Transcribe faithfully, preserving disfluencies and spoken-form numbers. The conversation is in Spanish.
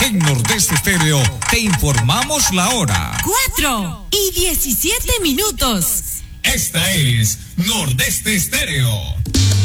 En Nordeste Estéreo te informamos la hora. Cuatro y diecisiete minutos. Esta es Nordeste Estéreo.